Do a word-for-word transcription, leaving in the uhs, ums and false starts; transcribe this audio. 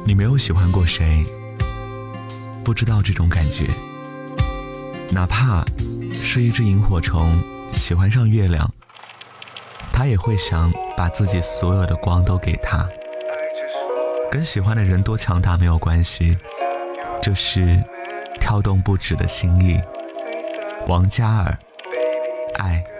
你没有喜欢过谁，不知道这种感觉。哪怕是一只萤火虫喜欢上月亮，他也会想把自己所有的光都给他。跟喜欢的人多强大没有关系，这是跳动不止的心意。王嘉尔，爱。